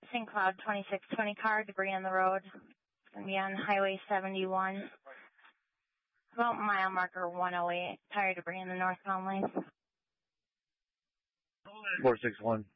St. Cloud 2620 car, debris on the road. It's going to be on Highway 71. About mile marker 108. Tire debris in the northbound lane. 461.